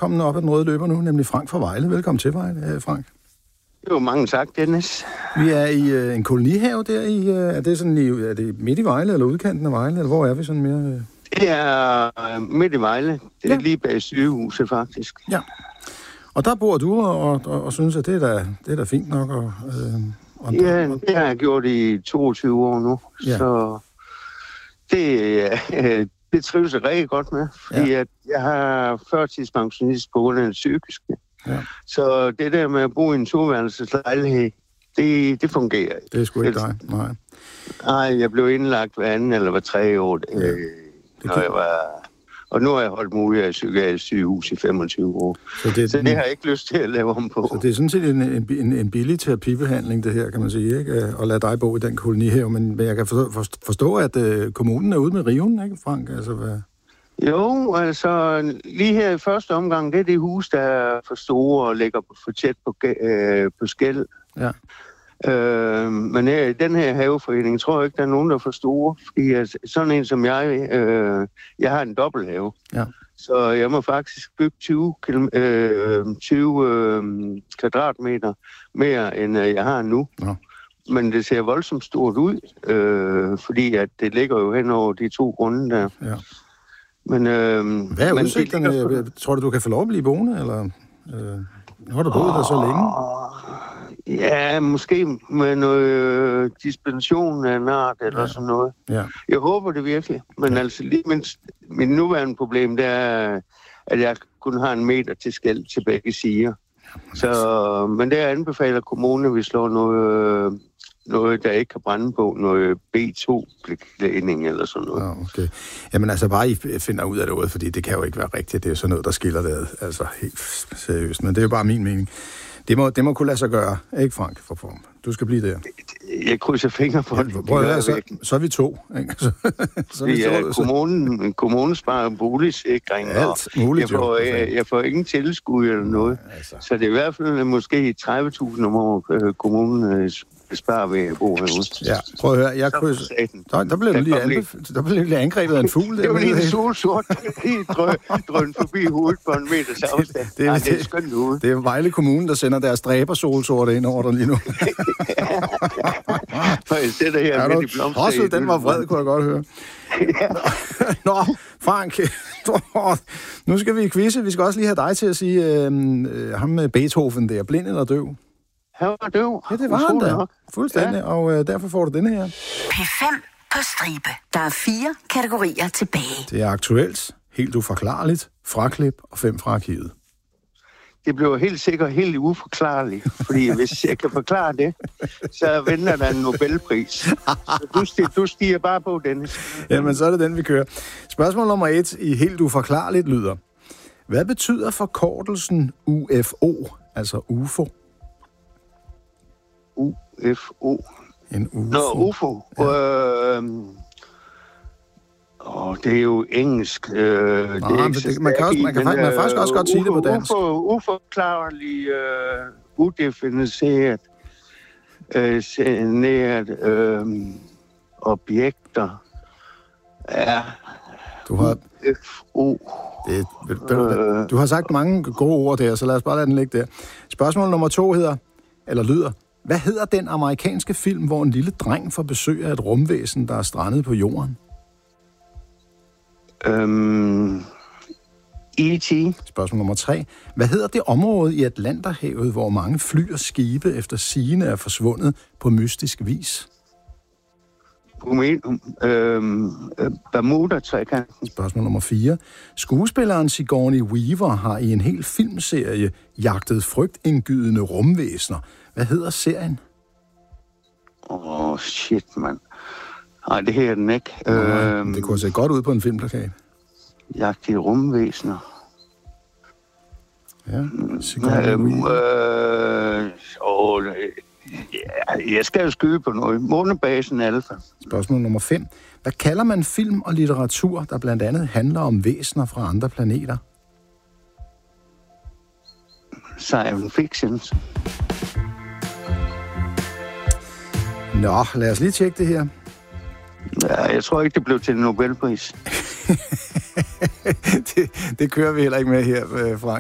kommet op ad den røde løber nu, nemlig Frank fra Vejle. Velkommen til, Vejle, Frank. Jo, mange tak, Dennis. Vi er i en kolonihave der i... Er det midt i Vejle, eller udkanten af Vejle, eller hvor er vi sådan mere... Det er midt i Vejle. Det er lige bag sygehuset, faktisk. Ja. Og der bor du og synes, at det er da fint nok. Ja, det har jeg gjort i 22 år nu. Ja. Så det trives jeg rigtig godt med, fordi at jeg har førtidspensionist på grund af det psykiske. Ja. Så det der med at bo i en toværelseslejlighed, det fungerer ikke. Det er sgu ikke dig, nej. Nej, jeg blev indlagt hver anden eller hver 3 år, når jeg var... Og nu har jeg holdt mig ude af psykiatrisk sygehus i 25 år. Så det har jeg ikke lyst til at lave om på. Så det er sådan set en billig terapibehandling, det her, kan man sige, ikke? At lade dig bo i den kolonihave. Men jeg kan forstå, at kommunen er ude med riven, ikke, Frank? Altså, hvad... Jo, altså lige her i første omgang, det er det hus, der er for store og ligger for tæt på skel. Ja. Men i den her haveforening tror jeg ikke, der er nogen, der er for store. Fordi sådan en som jeg har en dobbelthave. Ja. Så jeg må faktisk bygge 20 kvadratmeter mere, end jeg har nu. Ja. Men det ser voldsomt stort ud, fordi at det ligger jo hen over de 2 grunde der. Ja. Men, hvad er udsigterne? Tror du kan få lov at blive boende, eller nu har du boet der så længe? Ja, måske med noget dispensation af en art eller sådan noget. Ja. Jeg håber det virkelig, men altså lige min nuværende problem, det er, at jeg kun har 1 meter til skel til begge sider. Så, men det anbefaler kommunen, at vi slår noget, der ikke kan brænde på, noget B2-klædning eller sådan noget. Ja, okay. Jamen altså bare I finder ud af det, fordi det kan jo ikke være rigtigt. Det er sådan noget, der skiller det ad, altså helt seriøst. Men det er jo bare min mening. Det må kunne lade sig gøre, ikke Frank, for form. Du skal blive der. Jeg krydser fingre på det. Så er vi 2. Ikke? Kommunen sparer boligsikring. Alt muligt. Jeg får ingen tilskud eller noget. Altså. Så det er i hvert fald måske 30.000 om året, kommunen sparer ved at bo herude. Ja, prøv at høre. Der blev lige angrebet af en fugl. Det var lige en solsort, drøn forbi hovedet på 1 meters afstand. Det er skønt ude. Det er Vejle Kommune, der sender deres dræbersolsorte ind over dig lige nu. Jeg sætter her midt i blomster. Den var vred, kunne jeg godt høre. Nå, Frank, nu skal vi quizze. Vi skal også lige have dig til at sige, ham med Beethoven, det er blind eller døv? Han var døv. Ja, det var han da. Fuldstændig, ja. Og derfor får du denne her. P5 på stribe. Der er 4 kategorier tilbage. Det er aktuelt, helt uforklarligt, fraklip og 5 fra arkivet. Det bliver helt sikkert helt uforklarligt, fordi hvis jeg kan forklare det, så venter der en Nobelpris. Så du stiger bare på, Dennis. Jamen, så er det den, vi kører. Spørgsmål nummer 1 i helt uforklarligt lyder: hvad betyder forkortelsen UFO, altså UFO? UFO. En UFO. Nå, UFO. Ja. Det er jo engelsk. Man kan faktisk også godt sige det på dansk. Uforklarlig, udefiniceret, objekter. Ja. Du har... UFO. Du har sagt mange gode ord der, så lad os bare lade den ligge der. Spørgsmål nummer 2 lyder: hvad hedder den amerikanske film, hvor en lille dreng får besøg af et rumvæsen, der er strandet på jorden? E.T. Spørgsmål nummer 3. Hvad hedder det område i Atlanterhavet, hvor mange fly og skibe efter sigende er forsvundet på mystisk vis? Bermuda-trekanten. Spørgsmål nummer 4. Skuespilleren Sigourney Weaver har i en hel filmserie jagtet frygtindgydende rumvæsener. Hvad hedder serien? Shit, mand. Nej, det her den ikke. Det kunne se godt ud på en filmplakat. Jagt i rumvæsener. Ja, Sigourney Weaver. Jeg skal jo skyde på noget. Månebasen Alpha. Spørgsmål nummer 5. Hvad kalder man film og litteratur, der blandt andet handler om væsener fra andre planeter? Science fiction. Nå, lad os lige tjekke det her. Ja, jeg tror ikke, det blev til en Nobelpris. det kører vi heller ikke med her, Frank.